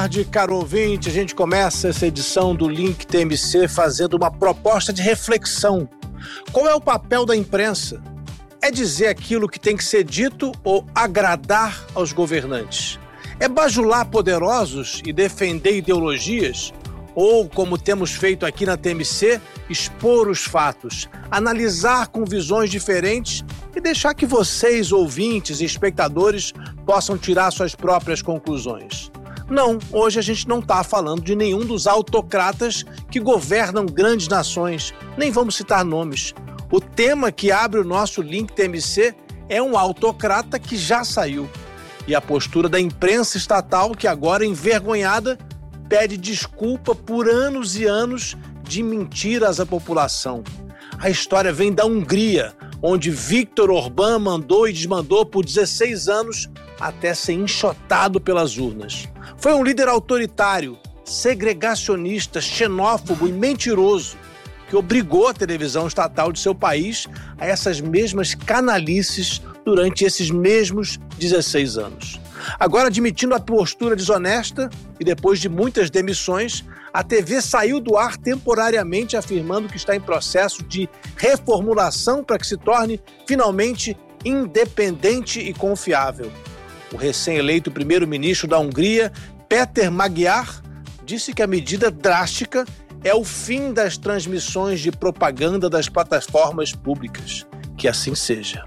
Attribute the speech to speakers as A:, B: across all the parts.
A: tarde, caro ouvinte. A gente começa essa edição do Link TMC fazendo uma proposta de reflexão. Qual é o papel da imprensa? É dizer aquilo que tem que ser dito ou agradar aos governantes? É bajular poderosos e defender ideologias? Ou, como temos feito aqui na TMC, expor os fatos, analisar com visões diferentes e deixar que vocês, ouvintes e espectadores, possam tirar suas próprias conclusões? Não, hoje a gente não está falando de nenhum dos autocratas que governam grandes nações, nem vamos citar nomes. O tema que abre o nosso Link TMC é um autocrata que já saiu. E a postura da imprensa estatal, que agora envergonhada, pede desculpa por anos e anos de mentiras à população. A história vem da Hungria, onde Viktor Orbán mandou e desmandou por 16 anos até ser enxotado pelas urnas. Foi um líder autoritário, segregacionista, xenófobo e mentiroso que obrigou a televisão estatal de seu país a essas mesmas canalices durante esses mesmos 16 anos. Agora, admitindo a postura desonesta e depois de muitas demissões, a TV saiu do ar temporariamente afirmando que está em processo de reformulação para que se torne finalmente independente e confiável. O recém-eleito primeiro-ministro da Hungria, Péter Magyar, disse que a medida drástica é o fim das transmissões de propaganda das plataformas públicas. Que assim seja.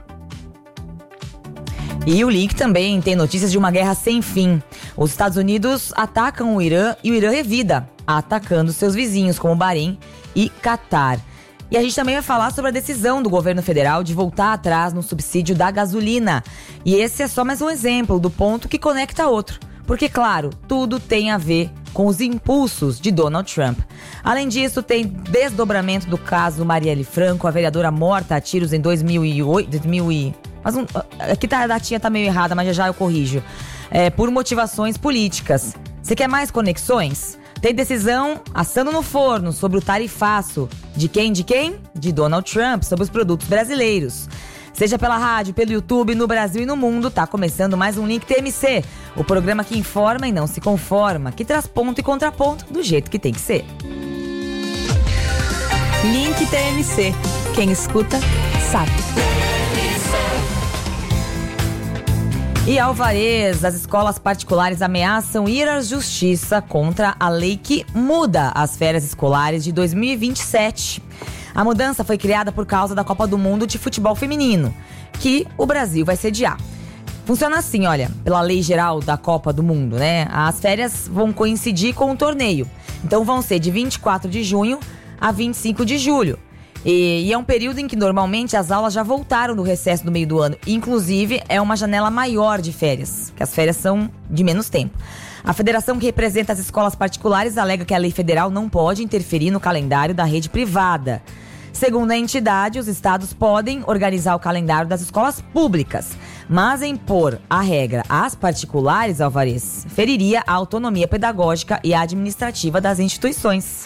B: E o Link também tem notícias de uma guerra sem fim. Os Estados Unidos atacam o Irã e o Irã revida, atacando seus vizinhos como Bahrein e Catar. E a gente também vai falar sobre a decisão do governo federal de voltar atrás no subsídio da gasolina. E esse é só mais um exemplo do ponto que conecta outro. Porque, claro, tudo tem a ver com os impulsos de Donald Trump. Além disso, tem desdobramento do caso Marielle Franco, a vereadora morta a tiros em 2008... Aqui a datinha tá meio errada, mas já eu corrijo. Por motivações políticas. Você quer mais conexões? Tem decisão assando no forno sobre o tarifaço. De quem? De Donald Trump, sobre os produtos brasileiros. Seja pela rádio, pelo YouTube, no Brasil e no mundo, tá começando mais um Link TMC. O programa que informa e não se conforma, que traz ponto e contraponto do jeito que tem que ser. Link TMC. Quem escuta, sabe. E Alvarez, as escolas particulares ameaçam ir à justiça contra a lei que muda as férias escolares de 2027. A mudança foi criada por causa da Copa do Mundo de Futebol Feminino, que o Brasil vai sediar. Funciona assim, olha, pela lei geral da Copa do Mundo, né? As férias vão coincidir com o torneio. Então vão ser de 24 de junho a 25 de julho. E é um período em que normalmente as aulas já voltaram do recesso do meio do ano. Inclusive, é uma janela maior de férias, que as férias são de menos tempo. A federação que representa as escolas particulares alega que a lei federal não pode interferir no calendário da rede privada. Segundo a entidade, os estados podem organizar o calendário das escolas públicas, mas impor a regra às particulares, Alvarez, feriria a autonomia pedagógica e administrativa das instituições.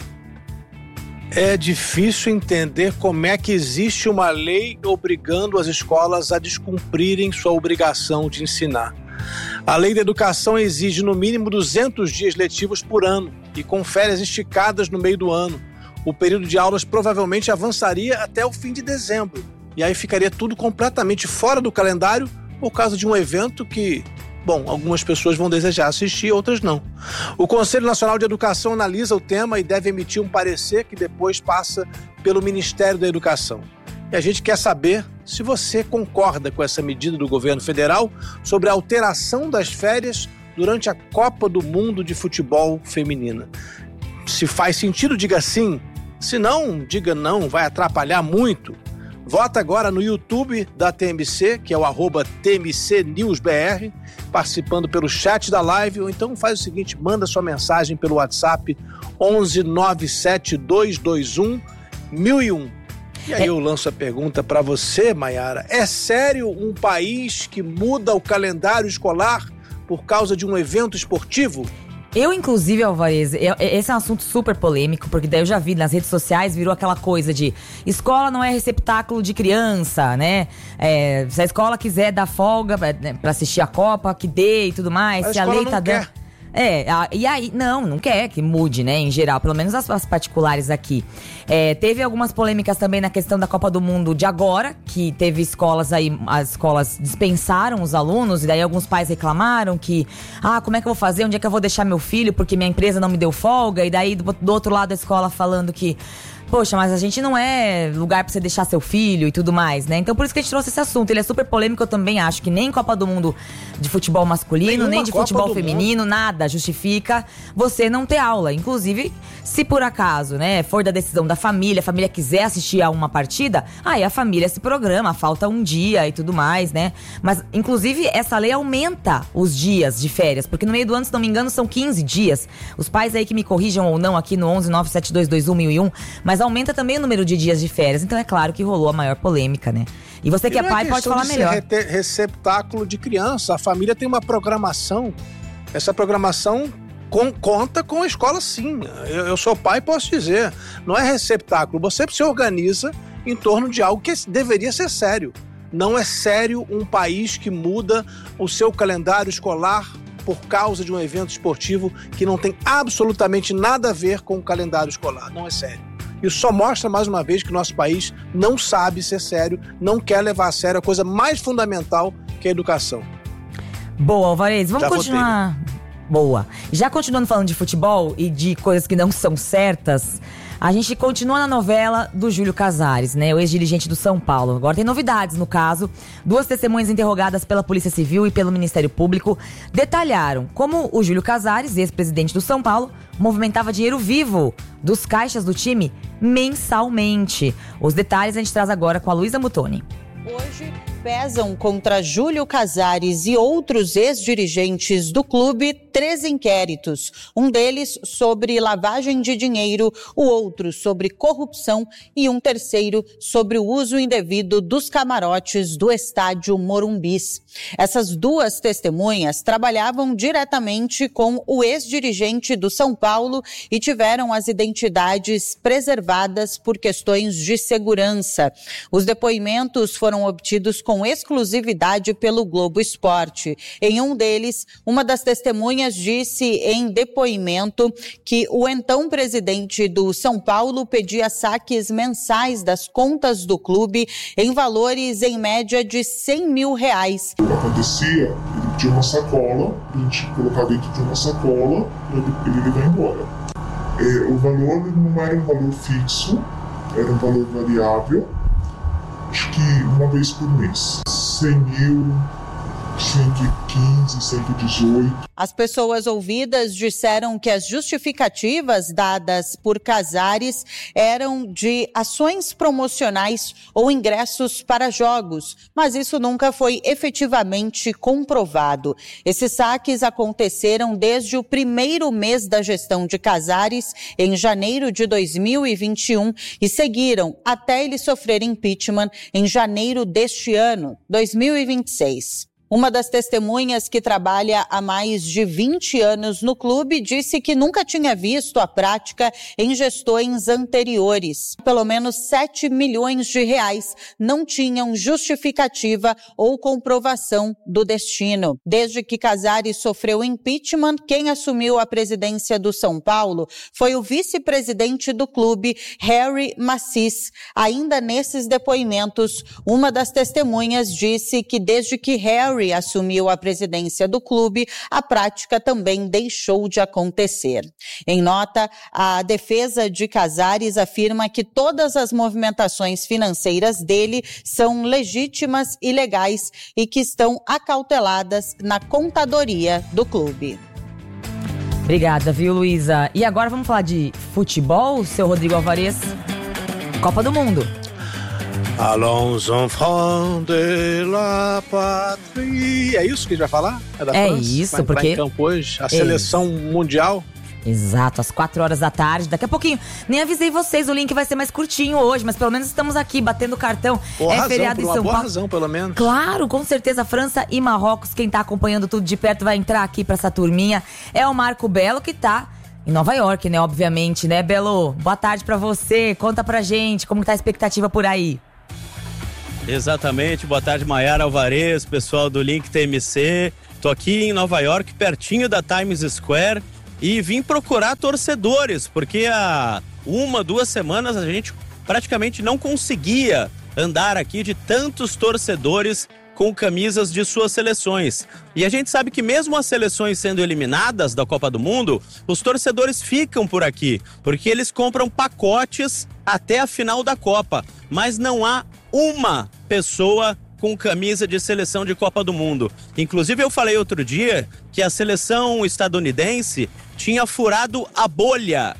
A: É difícil entender como é que existe uma lei obrigando as escolas a descumprirem sua obrigação de ensinar. A lei da educação exige no mínimo 200 dias letivos por ano e com férias esticadas no meio do ano. O período de aulas provavelmente avançaria até o fim de dezembro. E aí ficaria tudo completamente fora do calendário por causa de um evento que, bom, algumas pessoas vão desejar assistir, outras não. O Conselho Nacional de Educação analisa o tema e deve emitir um parecer que depois passa pelo Ministério da Educação. E a gente quer saber se você concorda com essa medida do governo federal sobre a alteração das férias durante a Copa do Mundo de Futebol Feminina. Se faz sentido, diga sim. Se não, diga não, vai atrapalhar muito. Vota agora no YouTube da TMC, que é o @TMCNewsBR, participando pelo chat da live, ou então faz o seguinte, manda sua mensagem pelo WhatsApp 11 97 221 1001. E aí eu lanço a pergunta para você, Mayara. É sério um país que muda o calendário escolar por causa de um evento esportivo?
B: Eu, inclusive, Alvarez, esse é um assunto super polêmico, porque daí eu já vi nas redes sociais, virou aquela coisa de escola não é receptáculo de criança, né? Se a escola quiser dar folga pra assistir a Copa, que dê e tudo mais. Se a lei tá dando. E aí, não quer que mude, né, em geral, pelo menos as particulares aqui. Teve algumas polêmicas também na questão da Copa do Mundo de agora, que teve escolas aí, as escolas dispensaram os alunos, e daí alguns pais reclamaram que, como é que eu vou fazer, onde é que eu vou deixar meu filho, porque minha empresa não me deu folga, e daí do outro lado da escola falando que, poxa, mas a gente não é lugar pra você deixar seu filho e tudo mais, né? Então por isso que a gente trouxe esse assunto. Ele é super polêmico, eu também acho que nem Copa do Mundo de futebol masculino, nem de futebol feminino, nada justifica você não ter aula. Inclusive, se por acaso, né, for da decisão da família, a família quiser assistir a uma partida, aí a família se programa, falta um dia e tudo mais, né? Mas, inclusive, essa lei aumenta os dias de férias, porque no meio do ano, se não me engano, são 15 dias. Os pais aí que me corrijam ou não aqui no 11-97221-1001, mas aumenta também o número de dias de férias. Então é claro que rolou a maior polêmica, né? E você que é pai pode falar melhor.
A: Receptáculo de criança. A família tem uma programação. Essa programação conta com a escola, sim. Eu sou pai e posso dizer. Não é receptáculo. Você se organiza em torno de algo que deveria ser sério. Não é sério um país que muda o seu calendário escolar por causa de um evento esportivo que não tem absolutamente nada a ver com o calendário escolar. Não é sério. Isso só mostra, mais uma vez, que nosso país não sabe ser sério, não quer levar a sério a coisa mais fundamental que é a educação.
B: Boa, Alvarez, vamos continuar.
A: Votei.
B: Boa. Já continuando falando de futebol e de coisas que não são certas, a gente continua na novela do Júlio Casares, né? O ex-dirigente do São Paulo. Agora tem novidades no caso. 2 testemunhas interrogadas pela Polícia Civil e pelo Ministério Público detalharam como o Júlio Casares, ex-presidente do São Paulo, movimentava dinheiro vivo dos caixas do time mensalmente. Os detalhes a gente traz agora com a Luísa Mutoni.
C: Hoje pesam contra Júlio Casares e outros ex-dirigentes do clube 3 inquéritos. Um deles sobre lavagem de dinheiro, o outro sobre corrupção e um terceiro sobre o uso indevido dos camarotes do estádio Morumbis. Essas 2 testemunhas trabalhavam diretamente com o ex-dirigente do São Paulo e tiveram as identidades preservadas por questões de segurança. Os depoimentos foram obtidos com exclusividade pelo Globo Esporte. Em um deles, uma das testemunhas disse em depoimento que o então presidente do São Paulo pedia saques mensais das contas do clube em valores em média de R$100 mil.
D: Acontecia, ele tinha uma sacola, a gente colocava dentro de uma sacola e ele vai embora. O valor não era um valor fixo, era um valor variável. Acho que uma vez por mês. 100 mil, 115, 118.
C: As pessoas ouvidas disseram que as justificativas dadas por Casares eram de ações promocionais ou ingressos para jogos, mas isso nunca foi efetivamente comprovado. Esses saques aconteceram desde o primeiro mês da gestão de Casares, em janeiro de 2021, e seguiram até ele sofrer impeachment em janeiro deste ano, 2026. Uma das testemunhas, que trabalha há mais de 20 anos no clube, disse que nunca tinha visto a prática em gestões anteriores. Pelo menos R$7 milhões não tinham justificativa ou comprovação do destino. Desde que Casares sofreu impeachment, quem assumiu a presidência do São Paulo foi o vice-presidente do clube, Harry Macis. Ainda nesses depoimentos, uma das testemunhas disse que desde que Harry assumiu a presidência do clube, a prática também deixou de acontecer. Em nota, a defesa de Casares afirma que todas as movimentações financeiras dele são legítimas e legais e que estão acauteladas na contadoria do clube.
B: Obrigada, viu, Luísa? E agora vamos falar de futebol, seu Rodrigo Alvarez? Copa do Mundo.
A: Allons enfants de la patrie. É isso que a gente vai falar? É da França?
B: Isso,
A: vai
B: porque...
A: em campo hoje, a seleção mundial.
B: Exato, às 4 horas da tarde. Daqui a pouquinho, nem avisei vocês, o link vai ser mais curtinho hoje, mas pelo menos estamos aqui batendo cartão. Feriado em São Paulo.
A: Boa razão, pelo menos.
B: Claro, com certeza, França e Marrocos. Quem tá acompanhando tudo de perto vai entrar aqui pra essa turminha. É o Marco Belo, que tá em Nova York, né, obviamente, né, Belo? Boa tarde pra você, conta pra gente como tá a expectativa por aí.
E: Exatamente, boa tarde, Maiara Alvarez, pessoal do Link TMC. Tô aqui em Nova York, pertinho da Times Square, e vim procurar torcedores, porque há 1-2 semanas a gente praticamente não conseguia andar aqui de tantos torcedores com camisas de suas seleções. E a gente sabe que mesmo as seleções sendo eliminadas da Copa do Mundo, os torcedores ficam por aqui, porque eles compram pacotes até a final da Copa. Mas não há uma pessoa com camisa de seleção de Copa do Mundo. Inclusive eu falei outro dia que a seleção estadunidense tinha furado a bolha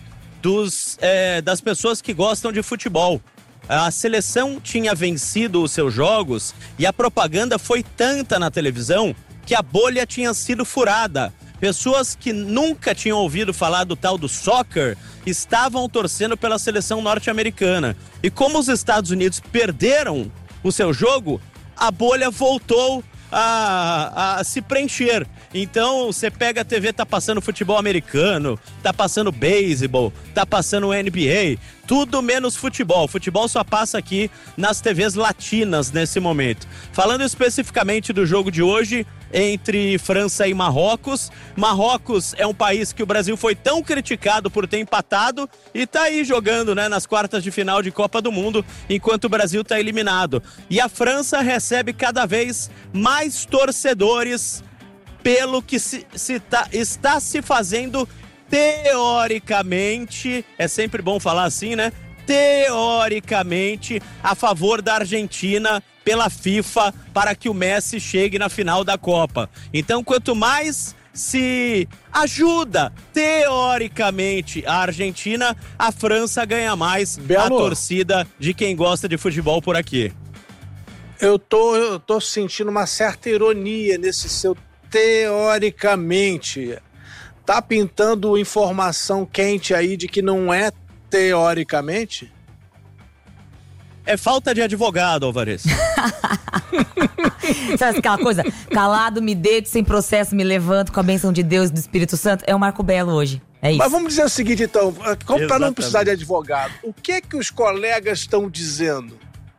E: das pessoas que gostam de futebol. A seleção tinha vencido os seus jogos e a propaganda foi tanta na televisão que a bolha tinha sido furada. Pessoas que nunca tinham ouvido falar do tal do soccer estavam torcendo pela seleção norte-americana. E como os Estados Unidos perderam o seu jogo, a bolha voltou a se preencher. Então, você pega a TV, tá passando futebol americano, tá passando beisebol, tá passando NBA, tudo menos futebol. Futebol só passa aqui nas TVs latinas nesse momento. Falando especificamente do jogo de hoje, entre França e Marrocos. Marrocos é um país que o Brasil foi tão criticado por ter empatado e tá aí jogando, né, nas quartas de final de Copa do Mundo, enquanto o Brasil tá eliminado. E a França recebe cada vez mais torcedores pelo que está se fazendo teoricamente, é sempre bom falar assim, né? Teoricamente, a favor da Argentina pela FIFA para que o Messi chegue na final da Copa. Então, quanto mais se ajuda teoricamente a Argentina, a França ganha mais a torcida de quem gosta de futebol por aqui.
A: Eu tô sentindo uma certa ironia nesse seu teoricamente. Tá pintando informação quente aí de que não é teoricamente?
E: É falta de advogado, Alvarez.
B: Sabe aquela coisa? Calado, me deito, sem processo, me levanto com a bênção de Deus e do Espírito Santo. É o Marco Belo hoje. É isso.
A: Mas vamos dizer o seguinte, então, para não precisar de advogado, o que os colegas estão dizendo?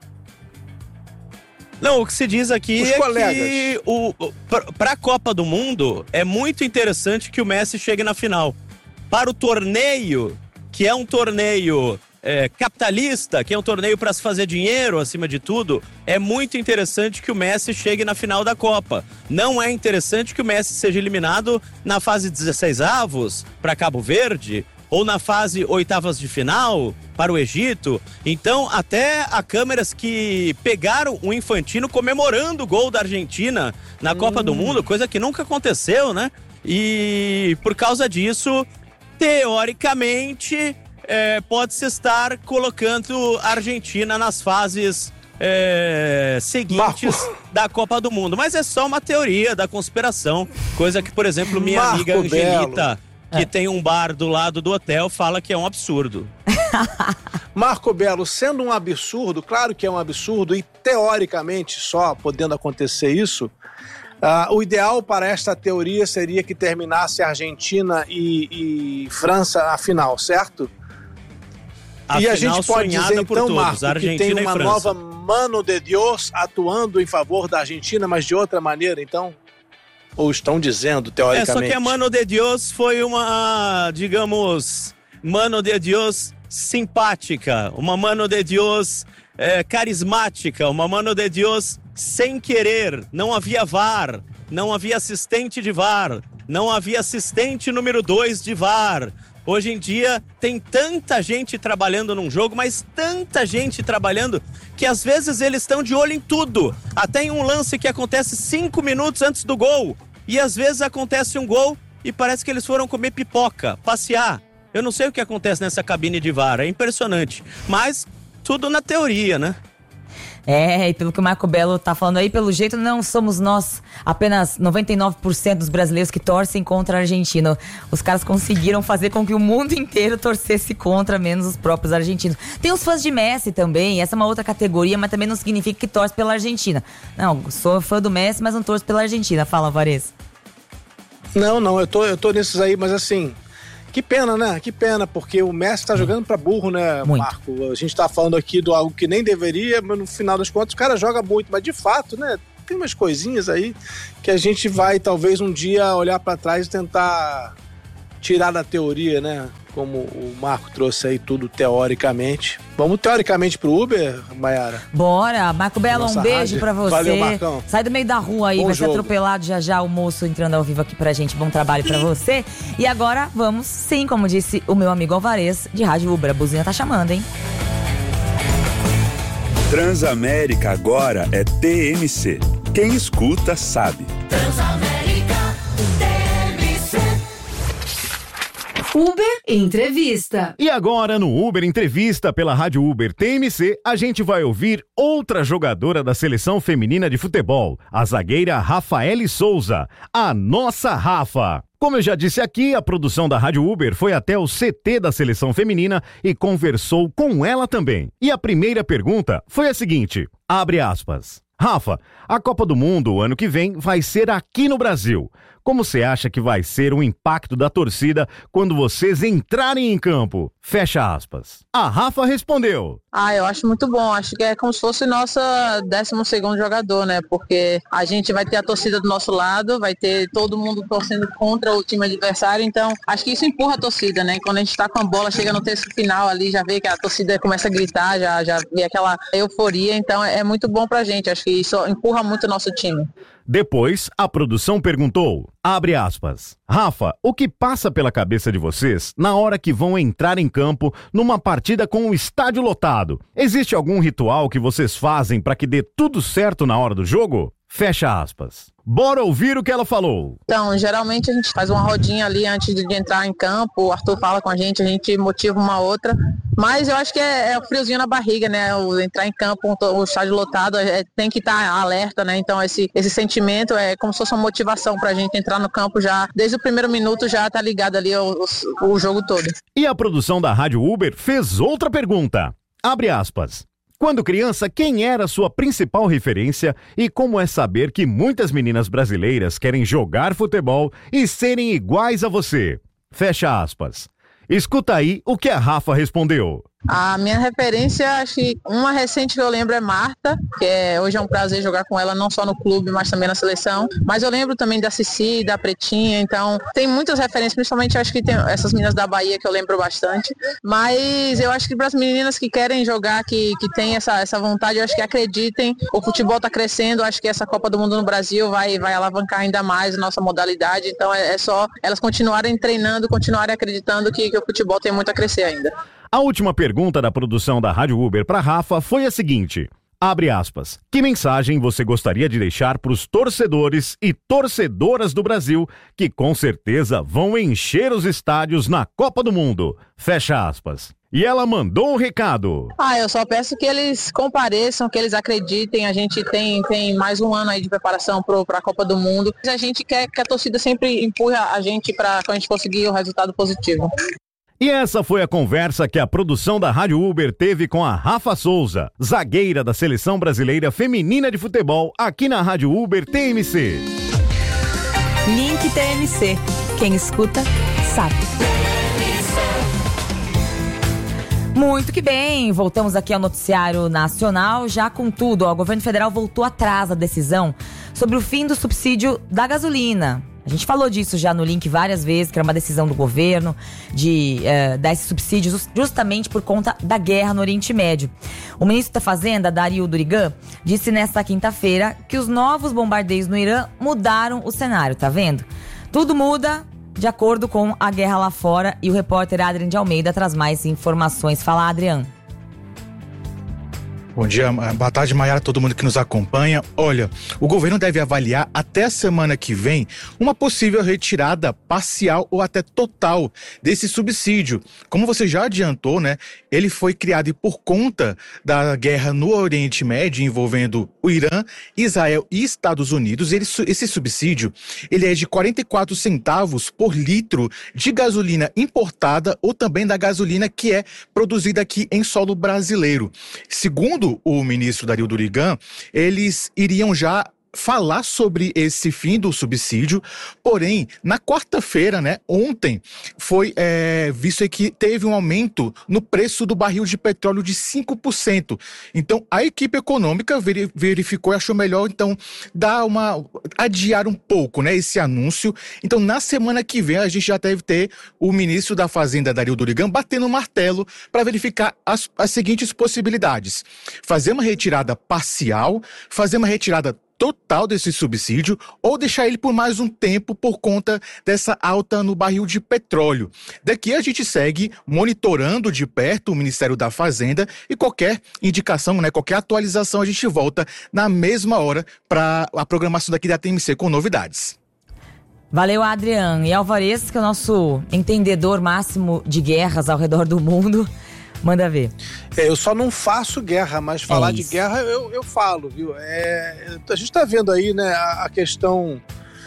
E: Não, o que se diz aqui que para a Copa do Mundo é muito interessante que o Messi chegue na final. Para o torneio, que é um torneio capitalista, que é um torneio para se fazer dinheiro acima de tudo, é muito interessante que o Messi chegue na final da Copa. Não é interessante que o Messi seja eliminado na fase 16avos para Cabo Verde, ou na fase oitavas de final para o Egito. Então, até há câmeras que pegaram o Infantino comemorando o gol da Argentina na Copa do Mundo, coisa que nunca aconteceu, né? E por causa disso, teoricamente, pode-se estar colocando a Argentina nas fases seguintes da Copa do Mundo. Mas é só uma teoria da conspiração, coisa que, por exemplo, minha amiga Angelita, que tem um bar do lado do hotel, fala que é um absurdo.
A: Marco Belo, sendo um absurdo, claro que é um absurdo, e teoricamente só podendo acontecer isso, o ideal para esta teoria seria que terminasse Argentina e França a final, certo? E a gente pode dizer então, Marco, que tem uma nova mano de Deus atuando em favor da Argentina, mas de outra maneira, então? Ou estão dizendo, teoricamente?
E: Só que a mano de Deus foi uma, digamos, mano de Deus simpática, uma mano de Deus carismática, uma mano de Deus sem querer. Não havia VAR, não havia assistente de VAR, não havia assistente número 2 de VAR. Hoje em dia tem tanta gente trabalhando num jogo, mas tanta gente trabalhando, que às vezes eles estão de olho em tudo. Até em um lance que acontece 5 minutos antes do gol. E às vezes acontece um gol e parece que eles foram comer pipoca, passear. Eu não sei o que acontece nessa cabine de VAR, é impressionante. Mas tudo na teoria, né?
B: E pelo que o Marco Belo tá falando aí, pelo jeito não somos nós, apenas 99% dos brasileiros que torcem contra a Argentina. Os caras conseguiram fazer com que o mundo inteiro torcesse contra, menos os próprios argentinos. Tem os fãs de Messi também, essa é uma outra categoria, mas também não significa que torce pela Argentina. Não, sou fã do Messi, mas não torço pela Argentina. Fala, Alvarez.
A: Não, eu tô nesses aí, mas assim... Que pena, né? Que pena, porque o Messi tá jogando pra burro, né, muito. Marco? A gente tá falando aqui do algo que nem deveria, mas no final das contas o cara joga muito. Mas de fato, né? Tem umas coisinhas aí que a gente vai talvez um dia olhar para trás e tentar tirar da teoria, né? Como o Marco trouxe aí tudo teoricamente. Vamos teoricamente pro Uber, Mayara?
B: Bora! Marco Belo, um beijo
A: rádio.
B: pra você.
A: Valeu, Marcão.
B: Sai do meio da rua aí,
A: Bom
B: vai
A: jogo.
B: ser atropelado já o moço entrando ao vivo aqui pra gente. Bom trabalho pra você. E agora vamos, sim, como disse o meu amigo Alvarez, de Rádio Uber. A buzina tá chamando, hein?
F: Transamérica agora é TMC. Quem escuta sabe.
G: Transamérica TMC. Uber Entrevista.
H: E agora no Uber Entrevista pela Rádio Uber TMC, a gente vai ouvir outra jogadora da seleção feminina de futebol, a zagueira Rafaele Souza, a nossa Rafa. Como eu já disse aqui, a produção da Rádio Uber foi até o CT da seleção feminina e conversou com ela também. E a primeira pergunta foi a seguinte, abre aspas. Rafa, a Copa do Mundo ano que vem vai ser aqui no Brasil. Como você acha que vai ser o impacto da torcida quando vocês entrarem em campo? Fecha aspas. A Rafa respondeu.
I: Eu acho muito bom. Acho que é como se fosse nossa 12º jogador, né? Porque a gente vai ter a torcida do nosso lado, vai ter todo mundo torcendo contra o time adversário. Então, acho que isso empurra a torcida, né? Quando a gente tá com a bola, chega no terço final ali, já vê que a torcida começa a gritar, já vê aquela euforia. Então, é muito bom pra gente. Acho que isso empurra muito o nosso time.
H: Depois, a produção perguntou, abre aspas, Rafa, o que passa pela cabeça de vocês na hora que vão entrar em campo numa partida com o estádio lotado? Existe algum ritual que vocês fazem para que dê tudo certo na hora do jogo? Fecha aspas. Bora ouvir o que ela falou.
I: Então, geralmente a gente faz uma rodinha ali antes de entrar em campo, o Arthur fala com a gente motiva uma outra, mas eu acho que é o friozinho na barriga, né? O entrar em campo, o estádio lotado, tem que estar alerta, né? Então esse sentimento é como se fosse uma motivação pra gente entrar no campo já, desde o primeiro minuto já tá ligado ali o jogo todo.
H: E a produção da Rádio Uber fez outra pergunta, abre aspas. Quando criança, quem era sua principal referência e como é saber que muitas meninas brasileiras querem jogar futebol e serem iguais a você? Fecha aspas. Escuta aí o que a Rafa respondeu.
I: A minha referência, acho que uma recente que eu lembro é Marta, que hoje é um prazer jogar com ela, não só no clube, mas também na seleção. Mas eu lembro também da Cici, da Pretinha, então tem muitas referências, principalmente acho que tem essas meninas da Bahia que eu lembro bastante. Mas eu acho que para as meninas que querem jogar, que têm essa vontade, eu acho que acreditem, o futebol está crescendo, acho que essa Copa do Mundo no Brasil vai alavancar ainda mais a nossa modalidade, então é só elas continuarem treinando, continuarem acreditando que o futebol tem muito a crescer ainda.
H: A última pergunta da produção da Rádio Uber para Rafa foi a seguinte, abre aspas, que mensagem você gostaria de deixar para os torcedores e torcedoras do Brasil que com certeza vão encher os estádios na Copa do Mundo? Fecha aspas. E ela mandou um recado.
I: Eu só peço que eles compareçam, que eles acreditem. A gente tem mais um ano aí de preparação para a Copa do Mundo. A gente quer que a torcida sempre empurre a gente para a gente conseguir o resultado positivo.
H: E essa foi a conversa que a produção da Rádio Uber teve com a Rafa Souza, zagueira da Seleção Brasileira Feminina de Futebol, aqui na Rádio Uber TMC.
B: Link TMC. Quem escuta, sabe. Muito que bem, voltamos aqui ao noticiário nacional, já com tudo. O governo federal voltou atrás da decisão sobre o fim do subsídio da gasolina. A gente falou disso já no link várias vezes, que era uma decisão do governo de dar esse subsídio justamente por conta da guerra no Oriente Médio. O ministro da Fazenda, Dario Durigan, disse nesta quinta-feira que os novos bombardeios no Irã mudaram o cenário, tá vendo? Tudo muda de acordo com a guerra lá fora e o repórter Adrian de Almeida traz mais informações. Fala, Adrian.
J: Bom dia, boa tarde, Mayara, todo mundo que nos acompanha. Olha, o governo deve avaliar até a semana que vem uma possível retirada parcial ou até total desse subsídio. Como você já adiantou, né? Ele foi criado por conta da guerra no Oriente Médio envolvendo o Irã, Israel e Estados Unidos. Esse subsídio, ele é de 44 centavos por litro de gasolina importada ou também da gasolina que é produzida aqui em solo brasileiro. Segundo o ministro Dario Durigan, eles iriam já falar sobre esse fim do subsídio, porém, na quarta-feira, né, ontem, foi visto aí que teve um aumento no preço do barril de petróleo de 5%. Então, a equipe econômica verificou e achou melhor, então, adiar um pouco, né, esse anúncio. Então, na semana que vem, a gente já deve ter o ministro da Fazenda, Dario Dorigan, batendo o martelo para verificar as seguintes possibilidades: fazer uma retirada parcial, fazer uma retirada total desse subsídio ou deixar ele por mais um tempo por conta dessa alta no barril de petróleo. Daqui a gente segue monitorando de perto o Ministério da Fazenda e qualquer indicação, né, qualquer atualização, a gente volta na mesma hora para a programação daqui da TMC com novidades.
B: Valeu, Adrian. E Alvarez, que é o nosso entendedor máximo de guerras ao redor do mundo, manda ver.
A: Eu só não faço guerra, mas falar de guerra eu falo, viu? A gente tá vendo aí, né, a questão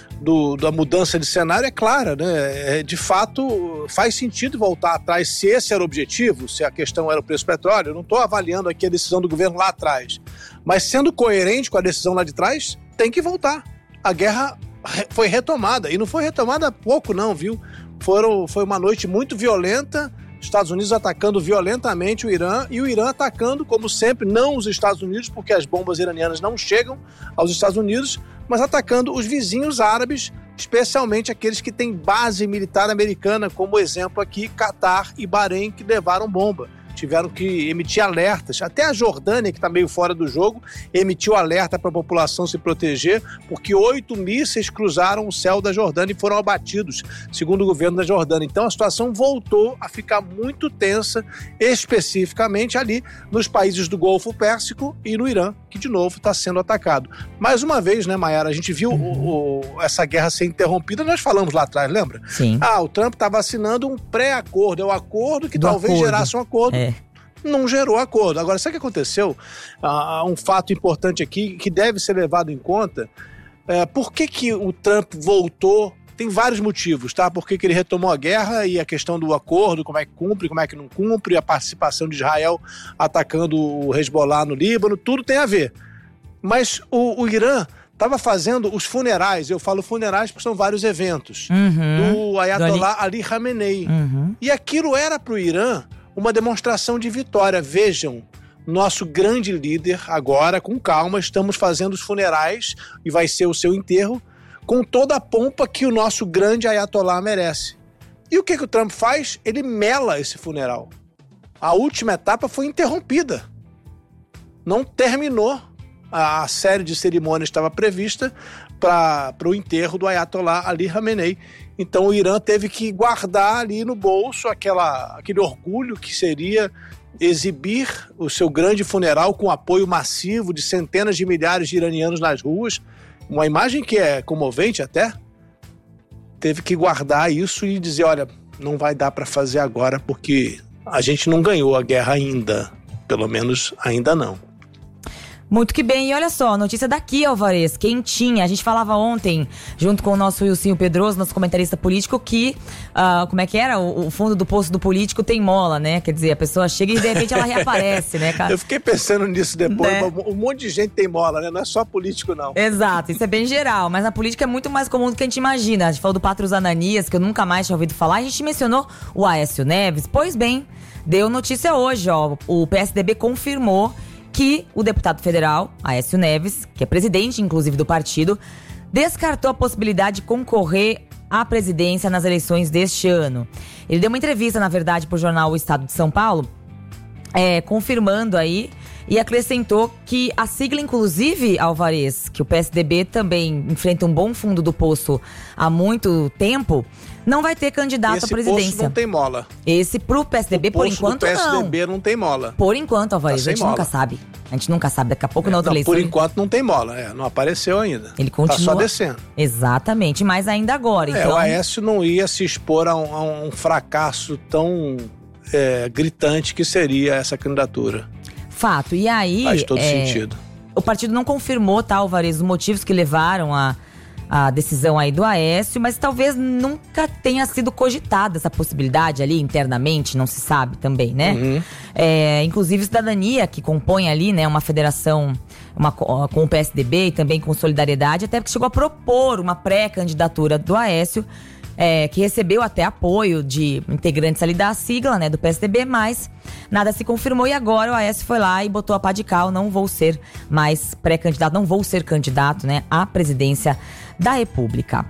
A: da mudança de cenário é clara, né? De fato, faz sentido voltar atrás se esse era o objetivo, se a questão era o preço do petróleo. Eu não estou avaliando aqui a decisão do governo lá atrás, mas sendo coerente com a decisão lá de trás, tem que voltar. A guerra foi retomada, e não foi retomada há pouco não, viu? Foi uma noite muito violenta, Estados Unidos atacando violentamente o Irã, e o Irã atacando, como sempre, não os Estados Unidos, porque as bombas iranianas não chegam aos Estados Unidos, mas atacando os vizinhos árabes, especialmente aqueles que têm base militar americana, como exemplo aqui, Catar e Bahrein, que levaram bomba. Tiveram que emitir alertas. Até a Jordânia, que está meio fora do jogo, emitiu alerta para a população se proteger, porque 8 mísseis cruzaram o céu da Jordânia e foram abatidos, segundo o governo da Jordânia. Então a situação voltou a ficar muito tensa, especificamente ali nos países do Golfo Pérsico e no Irã, que de novo está sendo atacado. Mais uma vez, né, Mayara, a gente viu essa guerra ser interrompida, nós falamos lá atrás, lembra?
B: Sim.
A: O Trump estava assinando um pré-acordo, é o acordo que talvez gerasse um acordo. Não gerou acordo. Agora, sabe o que aconteceu? Um fato importante aqui que deve ser levado em conta. Por que o Trump voltou? Tem vários motivos, tá? Por que ele retomou a guerra e a questão do acordo, como é que cumpre, como é que não cumpre, a participação de Israel atacando o Hezbollah no Líbano, tudo tem a ver. Mas o Irã estava fazendo os funerais, eu falo funerais porque são vários eventos, do Ayatollah Ali Khamenei. E aquilo era para o Irã uma demonstração de vitória. Vejam, nosso grande líder agora, com calma, estamos fazendo os funerais e vai ser o seu enterro com toda a pompa que o nosso grande Ayatollah merece. E o que o Trump faz? Ele mela esse funeral. A última etapa foi interrompida. Não terminou. A série de cerimônias estava prevista para o enterro do Ayatollah Ali Khamenei. Então o Irã teve que guardar ali no bolso aquele orgulho que seria exibir o seu grande funeral com apoio massivo de centenas de milhares de iranianos nas ruas. Uma imagem que é comovente até. Teve que guardar isso e dizer, olha, não vai dar para fazer agora porque a gente não ganhou a guerra ainda. Pelo menos ainda não.
B: Muito que bem, e olha só, notícia daqui, Alvarez, quentinha. A gente falava ontem, junto com o nosso Wilsinho Pedroso, nosso comentarista político, que, como é que era? O fundo do poço do político tem mola, né? Quer dizer, a pessoa chega e de repente ela reaparece, né, cara?
A: Eu fiquei pensando nisso depois, um monte de gente tem mola, né? Não é só político, não.
B: Exato, isso é bem geral, mas na política é muito mais comum do que a gente imagina. A gente falou do Patrus Ananias, que eu nunca mais tinha ouvido falar, a gente mencionou o Aécio Neves. Pois bem, deu notícia hoje, ó, o PSDB confirmou que o deputado federal, Aécio Neves, que é presidente, inclusive, do partido, descartou a possibilidade de concorrer à presidência nas eleições deste ano. Ele deu uma entrevista, na verdade, para o jornal O Estado de São Paulo, confirmando aí, e acrescentou que a sigla, inclusive, Alvarez, que o PSDB também enfrenta um bom fundo do poço há muito tempo, não vai ter candidato à presidência.
A: Esse poço não tem mola.
B: Esse pro PSDB, por enquanto, não.
A: O PSDB não tem mola.
B: Por enquanto, Alvarez, a gente nunca sabe. A gente nunca sabe, daqui a pouco na outra eleição.
A: Por enquanto não tem mola, não apareceu ainda.
B: Ele continua.
A: Tá só descendo.
B: Exatamente, mas ainda agora. Então...
A: o Aécio não ia se expor a um fracasso tão gritante que seria essa candidatura.
B: Fato, e aí…
A: Faz todo sentido.
B: O partido não confirmou, tá, Alvarez, os motivos que levaram a a decisão aí do Aécio, mas talvez nunca tenha sido cogitada essa possibilidade ali internamente, não se sabe também, né? Inclusive Cidadania, que compõe ali, né, uma federação com o PSDB e também com Solidariedade, até porque chegou a propor uma pré-candidatura do Aécio, que recebeu até apoio de integrantes ali da sigla, né, do PSDB, mas nada se confirmou e agora o Aécio foi lá e botou a pá de cal, não vou ser mais pré-candidato, não vou ser candidato, né, à presidência da República.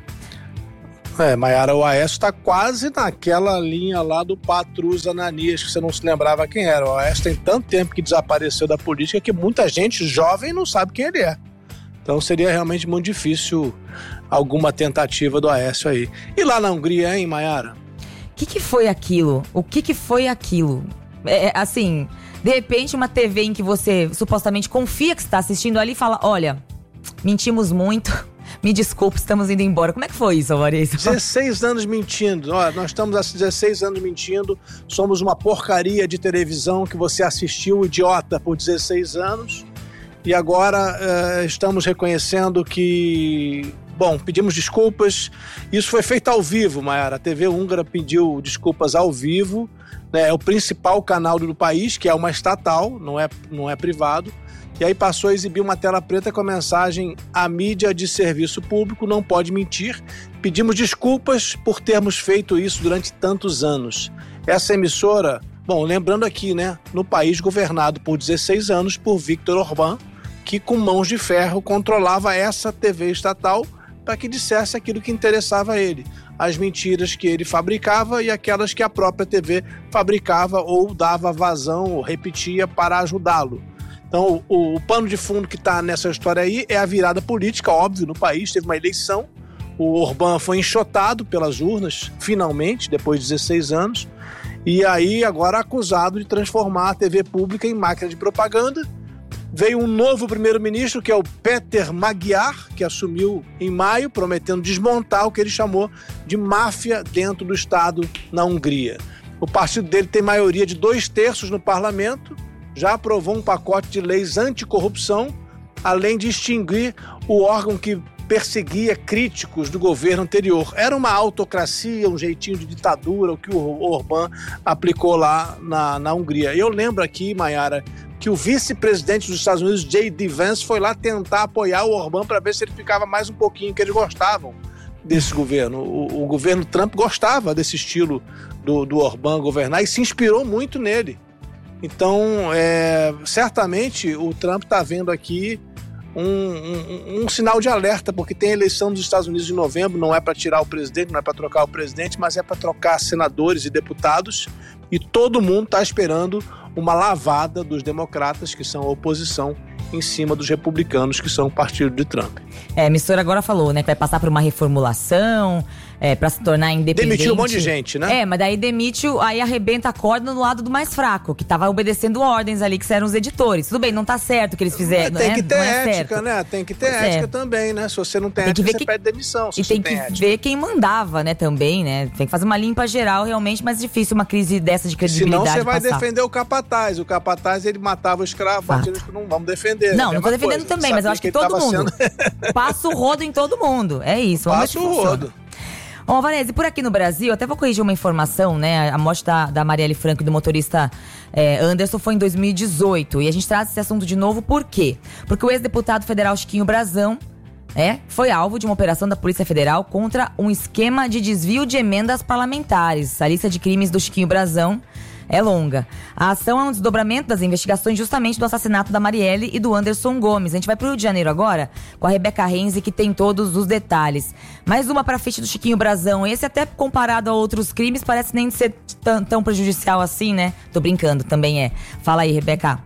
A: Maiara, o Aécio está quase naquela linha lá do Patrus Ananias, que você não se lembrava quem era. O Aécio tem tanto tempo que desapareceu da política que muita gente jovem não sabe quem ele é. Então seria realmente muito difícil alguma tentativa do Aécio aí. E lá na Hungria, hein, Maiara?
B: O que foi aquilo? O que foi aquilo? Assim, de repente uma TV em que você supostamente confia que está assistindo ali e fala, olha, mentimos muito, me desculpe, estamos indo embora. Como é que foi isso, Alvarez?
A: 16 anos mentindo. Olha, nós estamos há 16 anos mentindo, somos uma porcaria de televisão que você assistiu, idiota, por 16 anos. E agora estamos reconhecendo que... Bom, pedimos desculpas. Isso foi feito ao vivo, Maiara. A TV húngara pediu desculpas ao vivo. Né? É o principal canal do país, que é uma estatal, não é privado. E aí passou a exibir uma tela preta com a mensagem: a mídia de serviço público não pode mentir. Pedimos desculpas por termos feito isso durante tantos anos. Essa emissora, bom, lembrando aqui, né, no país governado por 16 anos por Viktor Orbán, que com mãos de ferro controlava essa TV estatal para que dissesse aquilo que interessava a ele. As mentiras que ele fabricava e aquelas que a própria TV fabricava ou dava vazão ou repetia para ajudá-lo. Então, o pano de fundo que está nessa história aí é a virada política, óbvio, no país. Teve uma eleição, o Orbán foi enxotado pelas urnas, finalmente, depois de 16 anos, e aí agora acusado de transformar a TV pública em máquina de propaganda. Veio um novo primeiro-ministro, que é o Péter Magyar, que assumiu em maio, prometendo desmontar o que ele chamou de máfia dentro do Estado na Hungria. O partido dele tem maioria de 2/3 no parlamento, já aprovou um pacote de leis anticorrupção, além de extinguir o órgão que perseguia críticos do governo anterior. Era uma autocracia, um jeitinho de ditadura, o que o Orbán aplicou lá na Hungria. Eu lembro aqui, Maiara, que o vice-presidente dos Estados Unidos, J.D. Vance, foi lá tentar apoiar o Orbán para ver se ele ficava mais um pouquinho, que eles gostavam desse governo. O governo Trump gostava desse estilo do Orbán governar e se inspirou muito nele. Então, certamente o Trump está vendo aqui um sinal de alerta, porque tem a eleição dos Estados Unidos em novembro, não é para tirar o presidente, não é para trocar o presidente, mas é para trocar senadores e deputados, e todo mundo está esperando uma lavada dos democratas, que são a oposição, em cima dos republicanos, que são o partido de Trump.
B: A emissora agora falou, né, que vai passar por uma reformulação, para se tornar independente.
A: Demitiu um monte de gente, né?
B: Mas daí aí arrebenta a corda no lado do mais fraco, que tava obedecendo ordens ali, que eram os editores. Tudo bem, não tá certo o que eles fizeram,
A: tem que ter ética,
B: certo,
A: né? Tem que ter ética também, né? Se você não tem ética, você pede demissão.
B: E tem que ver quem mandava, né, também, né? Tem que fazer uma limpa geral, realmente, mas difícil uma crise dessa de credibilidade.
A: Senão você vai
B: passar.
A: Defender o capataz. O capataz, ele matava o escravo, não vamos defender.
B: Não tô defendendo também, mas eu acho que todo mundo passa o rodo em todo mundo. É isso, vamos ver se funciona. Rodo. Bom, Alvarez, e por aqui no Brasil, até vou corrigir uma informação, né? A morte da Marielle Franco e do motorista Anderson foi em 2018. E a gente traz esse assunto de novo, por quê? Porque o ex-deputado federal Chiquinho Brazão foi alvo de uma operação da Polícia Federal contra um esquema de desvio de emendas parlamentares. A lista de crimes do Chiquinho Brazão é longa. A ação é um desdobramento das investigações justamente do assassinato da Marielle e do Anderson Gomes. A gente vai pro Rio de Janeiro agora com a Rebeca Renzi, que tem todos os detalhes. Mais uma pra ficha do Chiquinho Brazão. Esse, até comparado a outros crimes, parece nem ser tão prejudicial assim, né? Tô brincando, também é. Fala aí, Rebeca.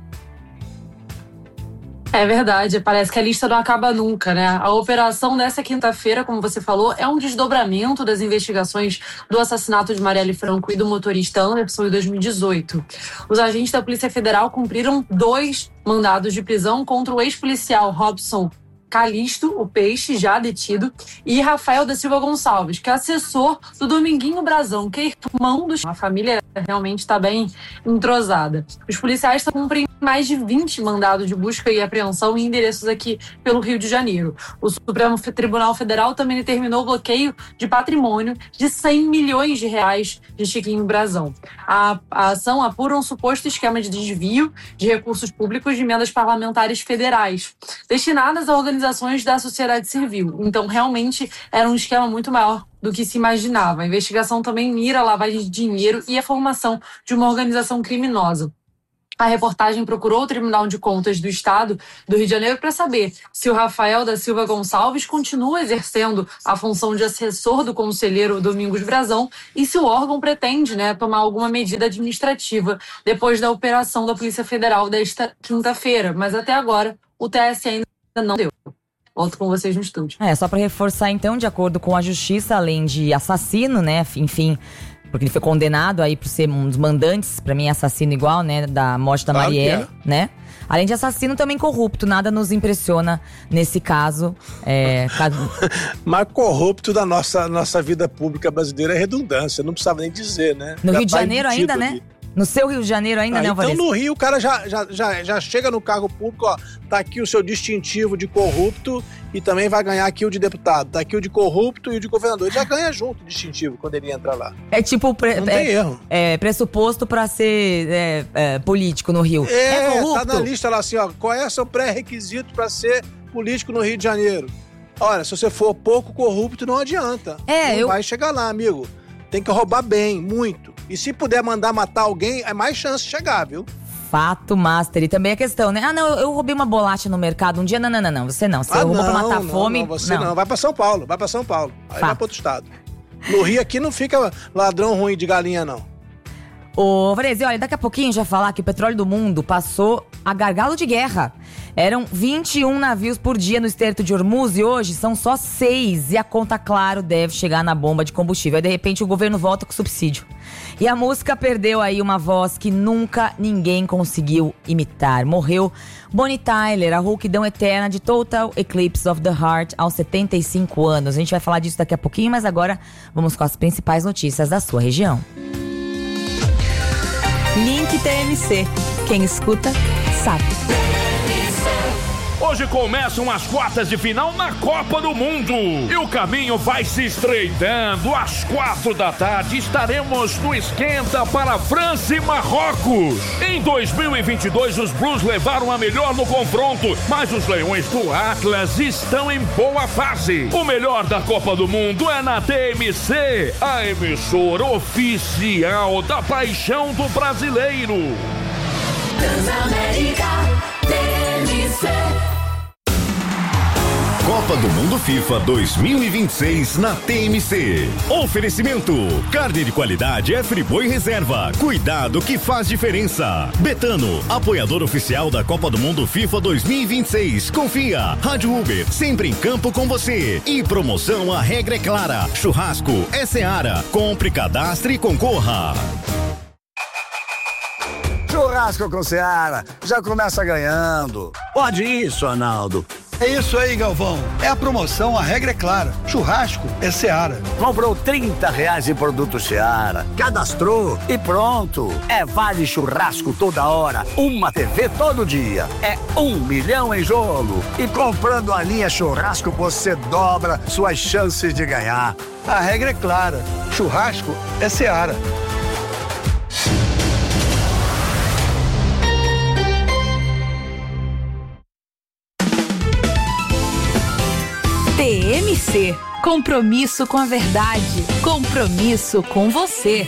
K: É verdade, parece que a lista não acaba nunca, né? A operação dessa quinta-feira, como você falou, é um desdobramento das investigações do assassinato de Marielle Franco e do motorista Anderson em 2018. Os agentes da Polícia Federal cumpriram 2 mandados de prisão contra o ex-policial Robson Calixto, o Peixe, já detido, e Rafael da Silva Gonçalves, que é assessor do Dominguinho Brazão, que é irmão do... A família realmente está bem entrosada. Os policiais estão cumprindo mais de 20 mandados de busca e apreensão em endereços aqui pelo Rio de Janeiro. O Supremo Tribunal Federal também determinou o bloqueio de patrimônio de 100 milhões de reais de Chiquinho Brazão. A ação apura um suposto esquema de desvio de recursos públicos de emendas parlamentares federais, destinadas a organizações da sociedade civil. Então, realmente, era um esquema muito maior do que se imaginava. A investigação também mira a lavagem de dinheiro e a formação de uma organização criminosa. A reportagem procurou o Tribunal de Contas do Estado do Rio de Janeiro para saber se o Rafael da Silva Gonçalves continua exercendo a função de assessor do conselheiro Domingos Brazão e se o órgão pretende, tomar alguma medida administrativa depois da operação da Polícia Federal desta quinta-feira. Mas até agora o TSE ainda não deu. Volto com vocês no estúdio.
B: Só para reforçar então, de acordo com a Justiça, além de assassino, enfim, porque ele foi condenado aí por ser um dos mandantes, pra mim é assassino igual, da morte da Marielle, Além de assassino, também corrupto. Nada nos impressiona nesse caso.
A: Mas corrupto da nossa vida pública brasileira é redundância, não precisava nem dizer, né?
B: No Rio de Janeiro ainda, né? No seu Rio de Janeiro ainda, né, Alvarez?
A: Então no Rio o cara já chega no cargo público, ó, tá aqui o seu distintivo de corrupto e também vai ganhar aqui o de deputado. Tá aqui o de corrupto e o de governador. Ele já ganha junto o distintivo quando ele entra lá.
B: É tipo
A: não tem erro.
B: Pressuposto pra ser político no Rio. É corrupto?
A: Tá na lista lá assim, ó, qual é o seu pré-requisito pra ser político no Rio de Janeiro? Olha, se você for pouco corrupto, não adianta. Não vai chegar lá, amigo. Tem que roubar bem, muito. E se puder mandar matar alguém, é mais chance de chegar, viu?
B: Fato, master. E também a questão, né? Eu roubei uma bolacha no mercado um dia. Não, você não. Você roubou pra matar a fome.
A: Não, você não. Vai pra São Paulo. Aí vai pra outro estado. No Rio aqui não fica ladrão ruim de galinha, não.
B: Ô, Varese, olha, daqui a pouquinho a gente vai falar que o petróleo do mundo passou a gargalo de guerra. Eram 21 navios por dia no Estreito de Hormuz e hoje são só 6. E a conta, claro, deve chegar na bomba de combustível. Aí, de repente, o governo volta com subsídio. E a música perdeu aí uma voz que nunca ninguém conseguiu imitar. Morreu Bonnie Tyler, a rouquidão eterna de Total Eclipse of the Heart, aos 75 anos. A gente vai falar disso daqui a pouquinho, mas agora vamos com as principais notícias da sua região. Link TMC. Quem escuta, sabe.
L: Hoje começam as quartas de final na Copa do Mundo. E o caminho vai se estreitando. Às 4 da tarde estaremos no esquenta para França e Marrocos. Em 2022, os Blues levaram a melhor no confronto, mas os Leões do Atlas estão em boa fase. O melhor da Copa do Mundo é na TMC, a emissora oficial da paixão do brasileiro.
G: Transamérica TMC.
H: Copa do Mundo FIFA 2026 na TMC. Oferecimento: carne de qualidade é Friboi Reserva. Cuidado que faz diferença. Betano, apoiador oficial da Copa do Mundo FIFA 2026. Confia. Rádio Uber, sempre em campo com você. E promoção A Regra é Clara. Churrasco é Seara. Compre, cadastre e concorra.
M: Churrasco com Seara já começa ganhando.
N: Pode isso, Arnaldo. É isso aí, Galvão. É a promoção, a regra é clara. Churrasco é Seara.
M: Comprou R$30 em produto Seara, cadastrou e pronto. É vale churrasco toda hora, uma TV todo dia. É 1 milhão em jogo. E comprando a linha churrasco, você dobra suas chances de ganhar.
N: A regra é clara. Churrasco é Seara.
O: TMC. Compromisso com a verdade. Compromisso com você.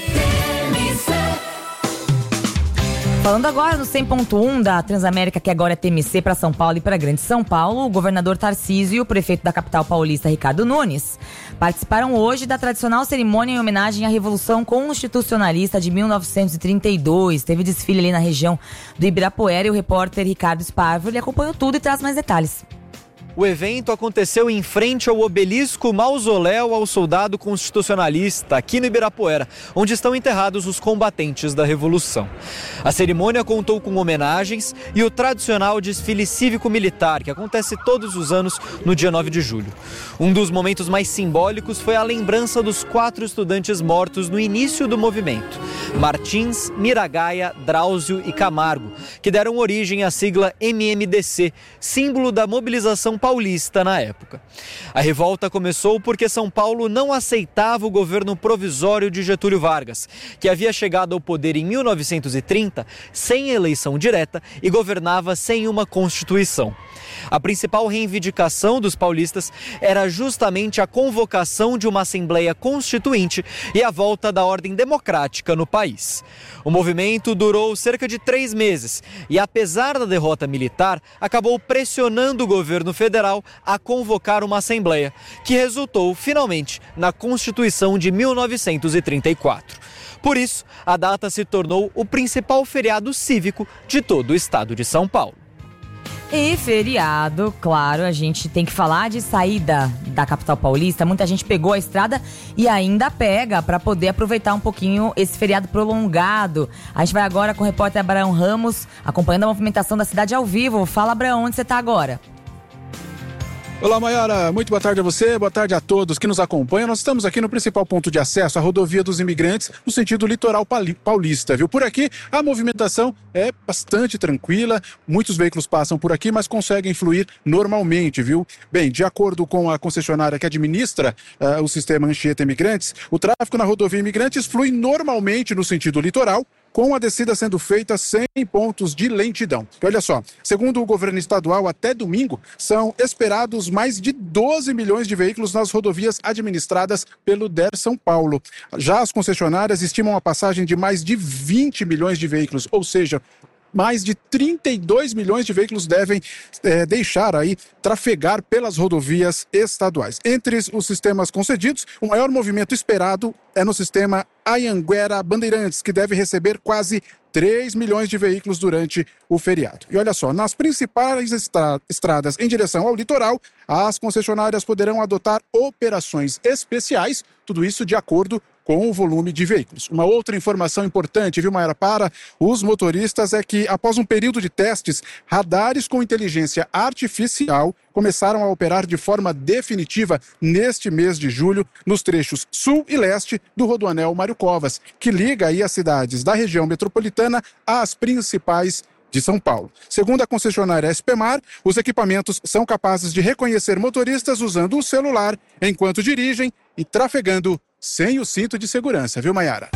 B: Falando agora no 100.1 da Transamérica, que agora é TMC para São Paulo e para Grande São Paulo, o governador Tarcísio e o prefeito da capital paulista, Ricardo Nunes, participaram hoje da tradicional cerimônia em homenagem à Revolução Constitucionalista de 1932. Teve desfile ali na região do Ibirapuera e o repórter Ricardo Sparvo, ele acompanhou tudo e traz mais detalhes.
P: O evento aconteceu em frente ao obelisco mausoléu ao soldado constitucionalista, aqui no Ibirapuera, onde estão enterrados os combatentes da Revolução. A cerimônia contou com homenagens e o tradicional desfile cívico-militar, que acontece todos os anos no dia 9 de julho. Um dos momentos mais simbólicos foi a lembrança dos 4 estudantes mortos no início do movimento. Martins, Miragaia, Drauzio e Camargo, que deram origem à sigla MMDC, símbolo da mobilização paulista na época. A revolta começou porque São Paulo não aceitava o governo provisório de Getúlio Vargas, que havia chegado ao poder em 1930 sem eleição direta e governava sem uma constituição. A principal reivindicação dos paulistas era justamente a convocação de uma Assembleia Constituinte e a volta da ordem democrática no país. O movimento durou cerca de 3 meses e, apesar da derrota militar, acabou pressionando o governo federal a convocar uma Assembleia, que resultou finalmente na Constituição de 1934. Por isso, a data se tornou o principal feriado cívico de todo o estado de São Paulo.
B: E feriado, claro, a gente tem que falar de saída da capital paulista. Muita gente pegou a estrada e ainda pega para poder aproveitar um pouquinho esse feriado prolongado. A gente vai agora com o repórter Abraão Ramos, acompanhando a movimentação da cidade ao vivo. Fala, Abraão, onde você está agora?
Q: Olá, Maiara. Muito boa tarde a você, boa tarde a todos que nos acompanham. Nós estamos aqui no principal ponto de acesso à rodovia dos imigrantes, no sentido litoral paulista, viu? Por aqui, a movimentação é bastante tranquila, muitos veículos passam por aqui, mas conseguem fluir normalmente, viu? Bem, de acordo com a concessionária que administra o sistema Anchieta Imigrantes, o tráfego na rodovia Imigrantes flui normalmente no sentido litoral, com a descida sendo feita sem pontos de lentidão. E olha só, segundo o governo estadual, até domingo, são esperados mais de 12 milhões de veículos nas rodovias administradas pelo DER São Paulo. Já as concessionárias estimam a passagem de mais de 20 milhões de veículos, ou seja, mais de 32 milhões de veículos devem deixar aí trafegar pelas rodovias estaduais. Entre os sistemas concedidos, o maior movimento esperado é no sistema Anhanguera Bandeirantes, que deve receber quase 3 milhões de veículos durante o feriado. E olha só, nas principais estradas em direção ao litoral, as concessionárias poderão adotar operações especiais, tudo isso de acordo com o volume de veículos. Uma outra informação importante, viu, Mayara, para os motoristas é que, após um período de testes, radares com inteligência artificial começaram a operar de forma definitiva neste mês de julho nos trechos sul e leste do Rodoanel Mário Covas, que liga aí as cidades da região metropolitana às principais de São Paulo. Segundo a concessionária SPMar, os equipamentos são capazes de reconhecer motoristas usando o celular enquanto dirigem e trafegando sem o cinto de segurança, viu, Mayara?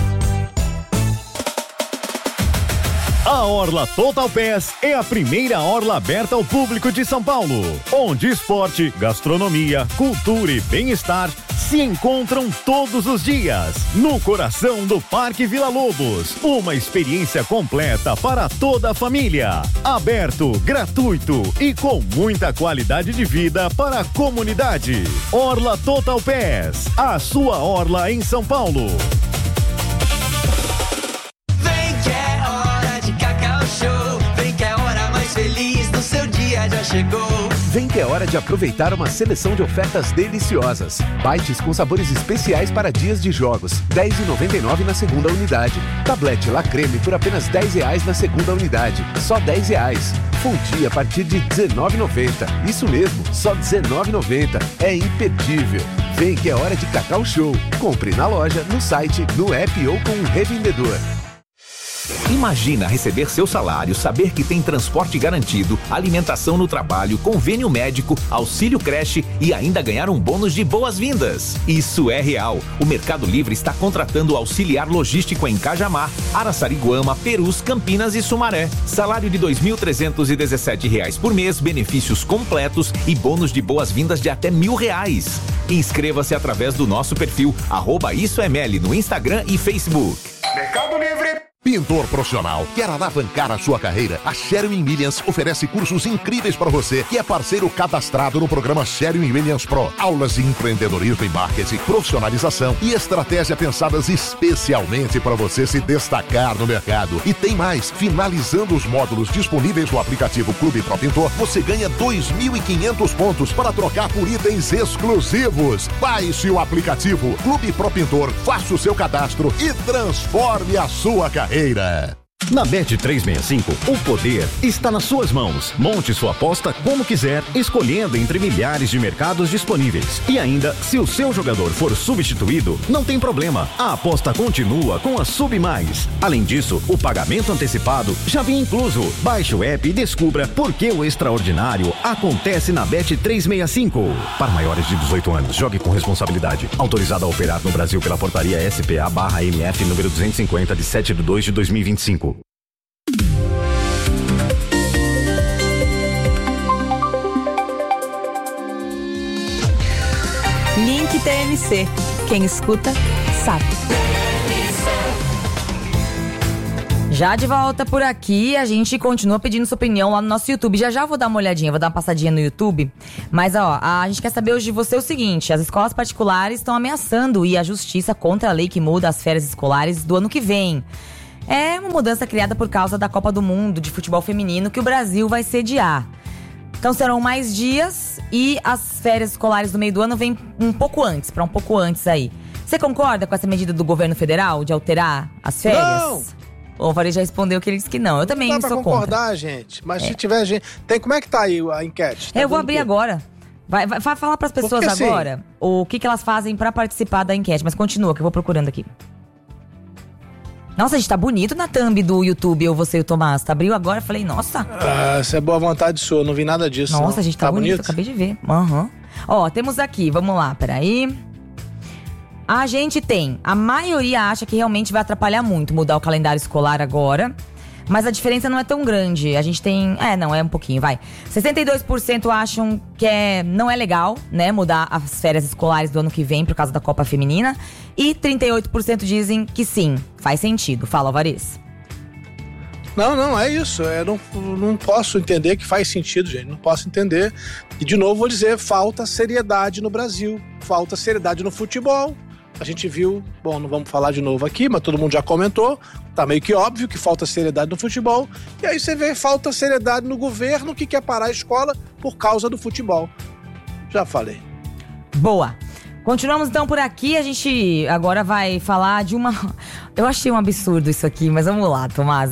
H: A Orla Total Pass é a primeira orla aberta ao público de São Paulo, onde esporte, gastronomia, cultura e bem-estar se encontram todos os dias, no coração do Parque Vila Lobos. Uma experiência completa para toda a família. Aberto, gratuito e com muita qualidade de vida para a comunidade. Orla Total Pass, a sua orla em São Paulo.
R: Já chegou. Vem que é hora de aproveitar uma seleção de ofertas deliciosas. Bites com sabores especiais para dias de jogos, R$ 10,99 na segunda unidade. Tablete La Creme por apenas R$ 10 na segunda unidade, só R$ 10. Fondue a partir de R$ 19,90. Isso mesmo, só R$ 19,90. É imperdível. Vem que é hora de Cacau Show. Compre na loja, no site, no app ou com um revendedor.
S: Imagina receber seu salário, saber que tem transporte garantido, alimentação no trabalho, convênio médico, auxílio creche e ainda ganhar um bônus de boas-vindas. Isso é real. O Mercado Livre está contratando auxiliar logístico em Cajamar, Araçariguama, Perus, Campinas e Sumaré. Salário de R$ 2.317 por mês, benefícios completos e bônus de boas-vindas de até R$ 1.000. Inscreva-se através do nosso perfil @IsoML no Instagram e Facebook.
T: Mercado Livre. Pintor profissional, quer alavancar a sua carreira? A Sherwin Williams oferece cursos incríveis para você que é parceiro cadastrado no programa Sherwin Williams Pro. Aulas de empreendedorismo e marketing, profissionalização e estratégia pensadas especialmente para você se destacar no mercado. E tem mais, finalizando os módulos disponíveis no aplicativo Clube Pro Pintor, você ganha 2.500 pontos para trocar por itens exclusivos. Baixe o aplicativo Clube Pro Pintor, faça o seu cadastro e transforme a sua carreira.
H: Na Bet365, o poder está nas suas mãos. Monte sua aposta como quiser, escolhendo entre milhares de mercados disponíveis. E ainda, se o seu jogador for substituído, não tem problema. A aposta continua com a Sub+. Além disso, o pagamento antecipado já vem incluso. Baixe o app e descubra por que o extraordinário acontece na Bet365. Para maiores de 18 anos, jogue com responsabilidade. Autorizado a operar no Brasil pela portaria SPA/MF número 250 de 7/2/2025.
B: Link TMC. Quem escuta, sabe. Já de volta por aqui, a gente continua pedindo sua opinião lá no nosso YouTube. Já eu vou dar uma olhadinha, vou dar uma passadinha no YouTube. Mas a gente quer saber hoje de você o seguinte: as escolas particulares estão ameaçando ir à justiça contra a lei que muda as férias escolares do ano que vem. É uma mudança criada por causa da Copa do Mundo de futebol feminino que o Brasil vai sediar. Então serão mais dias e as férias escolares do meio do ano vêm um pouco antes aí. Você concorda com essa medida do governo federal de alterar as férias? Não! O Alvarez já respondeu que ele disse que não. Eu também sou contra. Não dá pra concordar,
A: gente. Mas se tiver gente... Como é que tá aí a enquete? Tá
B: eu vou abrir agora. Vai falar pras pessoas agora o que elas fazem pra participar da enquete. Mas continua, que eu vou procurando aqui. Nossa, a gente tá bonito na thumb do YouTube, eu, você e o Tomás. Tá, abriu agora, falei, nossa.
A: Isso é boa vontade sua, não vi nada disso.
B: Nossa,
A: não.
B: A gente tá bonito, acabei de ver. Ó, temos aqui, vamos lá, peraí. A gente tem, a maioria acha que realmente vai atrapalhar muito mudar o calendário escolar agora. Mas a diferença não é tão grande. A gente tem... não, é um pouquinho, vai. 62% acham que não é legal, né, mudar as férias escolares do ano que vem por causa da Copa Feminina. E 38% dizem que sim, faz sentido. Fala, Alvarez.
A: Não, é isso. Eu não posso entender que faz sentido, gente. Não posso entender. E, de novo, vou dizer, falta seriedade no Brasil. Falta seriedade no futebol. A gente viu, não vamos falar de novo aqui, mas todo mundo já comentou, tá meio que óbvio que falta seriedade no futebol, e aí você vê falta seriedade no governo que quer parar a escola por causa do futebol. Já falei.
B: Boa. Continuamos então por aqui, a gente agora vai falar de uma... Eu achei um absurdo isso aqui, mas vamos lá, Tomás,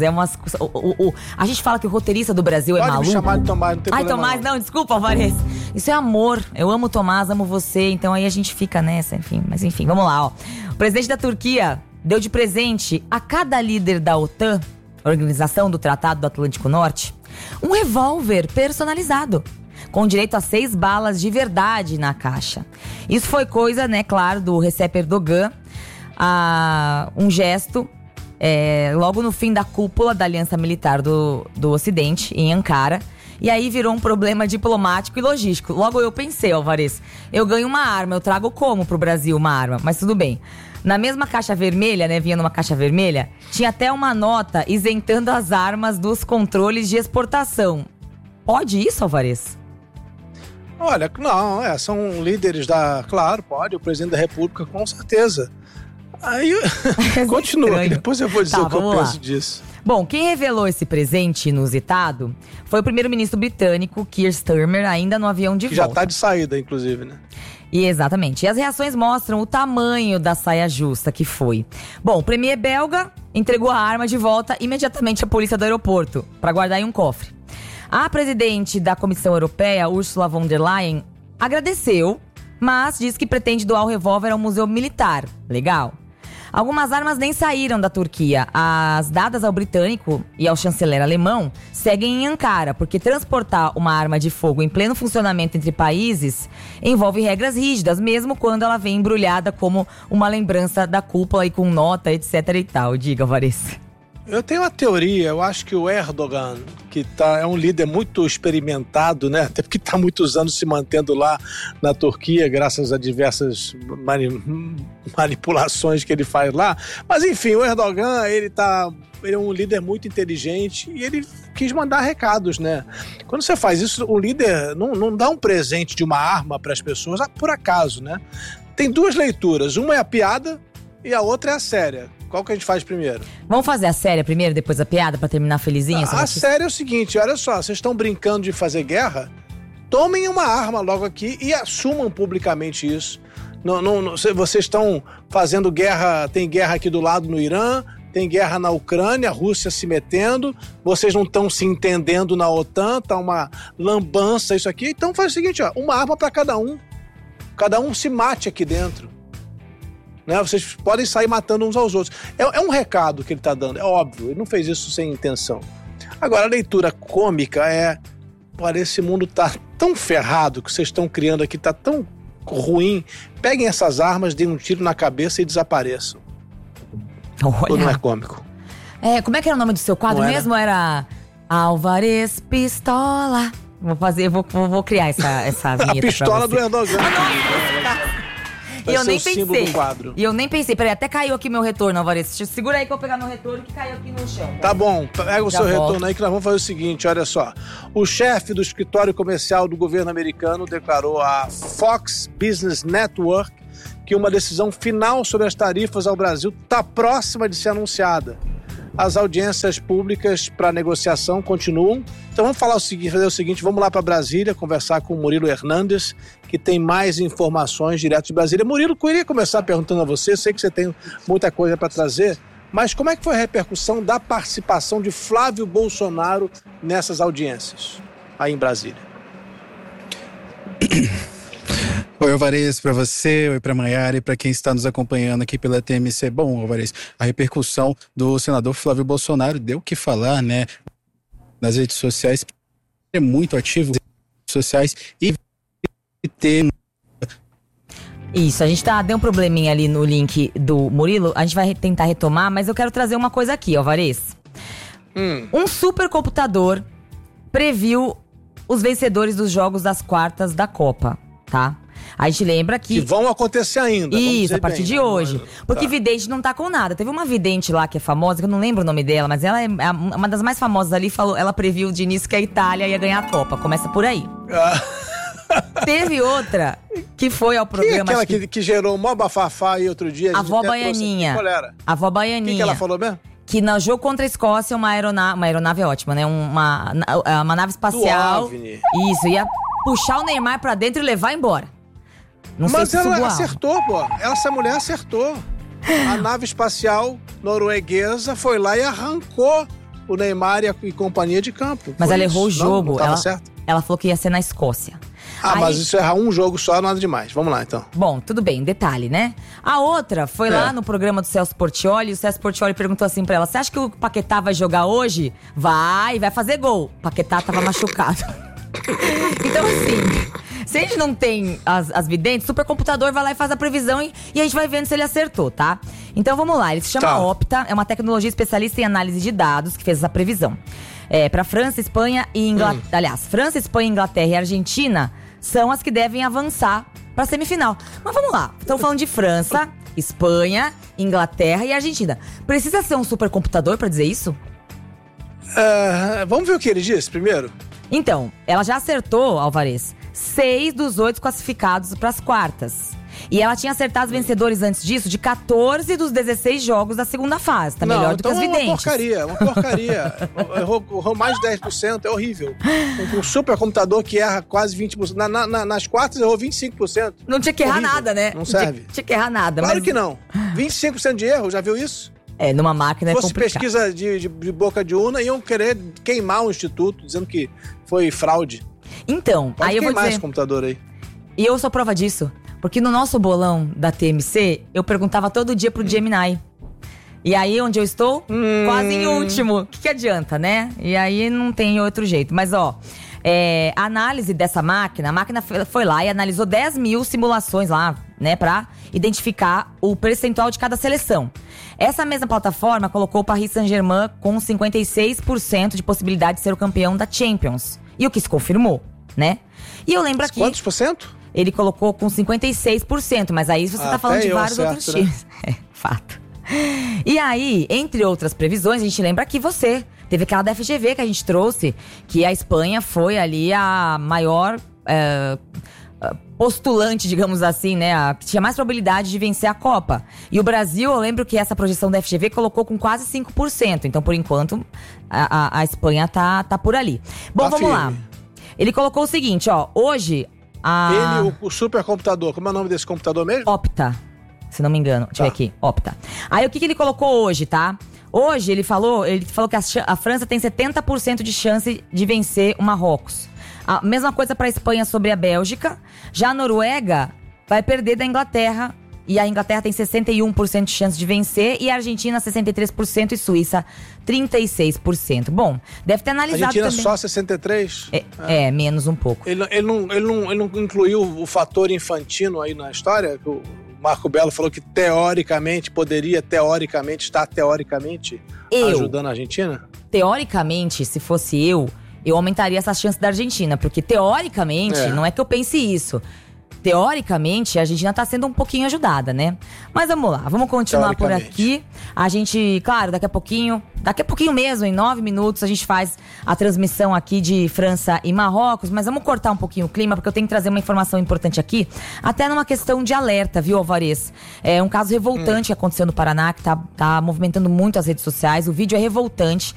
B: a gente fala que o roteirista do Brasil é maluco.
A: Pode me chamar de Tomás, não tem problema.
B: Tomás, não, desculpa, Alvarez. Isso é amor, eu amo o Tomás, amo você, então aí a gente fica nessa, enfim. Mas enfim, vamos lá, ó. O presidente da Turquia deu de presente a cada líder da OTAN, Organização do Tratado do Atlântico Norte, um revólver personalizado, com direito a 6 balas de verdade na caixa. Isso foi coisa, né, claro, do Recep Erdogan, um gesto logo no fim da cúpula da Aliança Militar do Ocidente, em Ankara. E aí virou um problema diplomático e logístico. Logo eu pensei, Alvarez, eu ganho uma arma, eu trago como pro Brasil uma arma? Mas tudo bem. Na mesma caixa vermelha, né, vinha numa caixa vermelha, tinha até uma nota isentando as armas dos controles de exportação. Pode isso, Alvarez?
A: Olha, não, são líderes Claro, pode, o presidente da República, com certeza. Aí, continua, que depois eu vou dizer o que eu penso disso.
B: Bom, quem revelou esse presente inusitado foi o primeiro-ministro britânico, Keir Starmer, ainda no avião de volta.
A: Já tá de saída, inclusive, né?
B: E exatamente. E as reações mostram o tamanho da saia justa que foi. Bom, o premier belga entregou a arma de volta imediatamente à polícia do aeroporto, para guardar em um cofre. A presidente da Comissão Europeia, Ursula von der Leyen, agradeceu, mas disse que pretende doar o revólver ao Museu Militar. Legal. Algumas armas nem saíram da Turquia. As dadas ao britânico e ao chanceler alemão seguem em Ankara, porque transportar uma arma de fogo em pleno funcionamento entre países envolve regras rígidas, mesmo quando ela vem embrulhada como uma lembrança da cúpula e com nota, etc e tal. Diga, Alvarez.
A: Eu tenho uma teoria, eu acho que o Erdogan, que é um líder muito experimentado, né? Até porque está há muitos anos se mantendo lá na Turquia, graças a diversas manipulações que ele faz lá. Mas enfim, o Erdogan, ele é um líder muito inteligente e ele quis mandar recados, né? Quando você faz isso, o líder não dá um presente de uma arma para as pessoas, por acaso, né? Tem duas leituras, uma é a piada e a outra é a séria. Qual que a gente faz primeiro?
B: Vamos fazer a séria primeiro, depois a piada, pra terminar felizinha?
A: A séria é o seguinte, olha só, vocês estão brincando de fazer guerra? Tomem uma arma logo aqui e assumam publicamente isso. Vocês estão fazendo guerra, tem guerra aqui do lado no Irã, tem guerra na Ucrânia, a Rússia se metendo, vocês não estão se entendendo na OTAN, tá uma lambança isso aqui. Então faz o seguinte, ó, uma arma para cada um se mate aqui dentro. Né? Vocês podem sair matando uns aos outros. É um recado que ele está dando, é óbvio, ele não fez isso sem intenção. Agora, a leitura cômica olha, esse mundo tá tão ferrado que vocês estão criando aqui, tá tão ruim. Peguem essas armas, deem um tiro na cabeça e desapareçam.
B: Olha.
A: Ou não é cômico?
B: Como é que era o nome do seu quadro mesmo? Era Álvares Pistola. Vou criar essa vinheta.
A: A pistola do Erdogan.
B: E eu nem pensei. Peraí, até caiu aqui meu retorno, Álvares. Segura aí que eu vou pegar meu retorno que caiu aqui no chão.
A: Tá bom, pega o seu retorno aí que nós vamos fazer o seguinte, olha só. O chefe do escritório comercial do governo americano declarou à Fox Business Network que uma decisão final sobre as tarifas ao Brasil está próxima de ser anunciada. As audiências públicas para negociação continuam. Então vamos fazer o seguinte, vamos lá para Brasília, conversar com o Murilo Hernandes, que tem mais informações direto de Brasília. Murilo, eu queria começar perguntando a você, sei que você tem muita coisa para trazer, mas como é que foi a repercussão da participação de Flávio Bolsonaro nessas audiências aí em Brasília?
Q: Oi, Álvares, para você, oi para Maiara e para quem está nos acompanhando aqui pela TMC. Bom, Álvares, a repercussão do senador Flávio Bolsonaro deu o que falar, né, nas redes sociais. É muito ativo nas redes sociais e ter...
B: Isso, a gente deu um probleminha ali no link do Murilo, a gente vai tentar retomar, mas eu quero trazer uma coisa aqui, Álvares. Um supercomputador previu os vencedores dos jogos das quartas da Copa, tá? A gente lembra que
A: vão acontecer ainda.
B: Isso, a partir de hoje. Porque vidente não tá com nada. Teve uma vidente lá que é famosa, que eu não lembro o nome dela, mas ela é uma das mais famosas ali, ela previu de início que a Itália ia ganhar a Copa. Começa por aí. Teve outra que foi ao programa...
A: Quem é aquela que gerou um mó bafafá aí outro dia?
B: A avó Baianinha. A avó Baianinha.
A: O que ela falou mesmo?
B: Que no jogo contra a Escócia, uma aeronave é ótima, né? Uma nave espacial.
A: Do OVNI.
B: Isso, ia puxar o Neymar pra dentro e levar embora. Não
A: Mas
B: sei se
A: ela acertou, pô. Essa mulher acertou. A nave espacial norueguesa foi lá e arrancou o Neymar e companhia de campo.
B: Mas ela errou o jogo.
A: Não tava certo?
B: Ela falou que ia ser na Escócia.
A: Mas isso errar um jogo só, nada demais. Vamos lá, então.
B: Bom, tudo bem, detalhe, né? A outra foi lá no programa do Celso Portiolli. O Celso Portiolli perguntou assim pra ela: você acha que o Paquetá vai jogar hoje? Vai fazer gol. O Paquetá tava machucado. Então, assim, se a gente não tem as videntes, o supercomputador vai lá e faz a previsão e a gente vai vendo se ele acertou, tá? Então, vamos lá. Ele se chama Opta, é uma tecnologia especialista em análise de dados que fez essa previsão. Pra França, Espanha e Inglaterra. Aliás, França, Espanha, Inglaterra e Argentina são as que devem avançar pra semifinal. Mas vamos lá. Estamos falando de França, Espanha, Inglaterra e Argentina. Precisa ser um supercomputador pra dizer isso?
A: Vamos ver o que ele disse primeiro?
B: Então, ela já acertou, Álvares, 6 dos 8 classificados pras quartas. E ela tinha acertado os vencedores antes disso de 14 dos 16 jogos da segunda fase. Tá melhor do que os videntes.
A: Uma porcaria. Errou mais de 10%, é horrível. Um supercomputador que erra quase 20%. Nas quartas errou 25%.
B: Não tinha que errar
A: horrível.
B: Nada, né?
A: Não serve.
B: Tinha que errar nada.
A: Claro que não. 25% de erro, já viu isso?
B: Numa máquina é complicado.
A: Se fosse pesquisa de boca de urna, iam querer queimar o instituto, dizendo que foi fraude.
B: Então,
A: Pode
B: aí eu vou dizer...
A: esse computador aí.
B: E eu sou prova disso. Porque no nosso bolão da TMC, eu perguntava todo dia pro Gemini. E aí, onde eu estou? Quase em último. O que adianta, né? E aí, não tem outro jeito. Mas, a análise dessa máquina, a máquina foi lá e analisou 10 mil simulações lá, né? Pra identificar o percentual de cada seleção. Essa mesma plataforma colocou o Paris Saint-Germain com 56% de possibilidade de ser o campeão da Champions. E o que se confirmou, né? E eu lembro aqui...
A: Quantos por cento?
B: Ele colocou com 56%, mas aí você tá falando de vários outros times. Fato. E aí, entre outras previsões, a gente lembra que você teve aquela da FGV que a gente trouxe, que a Espanha foi ali a maior postulante, digamos assim, né? A que tinha mais probabilidade de vencer a Copa. E o Brasil, eu lembro que essa projeção da FGV colocou com quase 5%. Então, por enquanto, a Espanha tá por ali. Bom, vamos lá. Ele colocou o seguinte, hoje...
A: O supercomputador, como é o nome desse computador mesmo?
B: Opta, se não me engano. Deixa eu ver aqui, Opta. Aí o que ele colocou hoje, tá? Hoje ele falou que a França tem 70% de chance de vencer o Marrocos. A mesma coisa para a Espanha sobre a Bélgica. Já a Noruega vai perder da Inglaterra. E a Inglaterra tem 61% de chance de vencer. E a Argentina, 63%. E Suíça, 36%. Bom, deve ter analisado
A: Argentina
B: também.
A: só 63%?
B: Menos um pouco.
A: Ele não incluiu o fator Infantino aí na história? O Marco Belo falou que poderia estar ajudando a Argentina?
B: Teoricamente, se fosse eu aumentaria essa chance da Argentina. Porque teoricamente, não é que eu pense isso. Teoricamente, a Argentina tá sendo um pouquinho ajudada, né? Mas vamos lá, vamos continuar por aqui. A gente, claro, daqui a pouquinho mesmo, em 9 minutos, a gente faz a transmissão aqui de França e Marrocos. Mas vamos cortar um pouquinho o clima, porque eu tenho que trazer uma informação importante aqui. Até numa questão de alerta, viu, Alvarez? É um caso revoltante que aconteceu no Paraná, que tá movimentando muito as redes sociais. O vídeo é revoltante.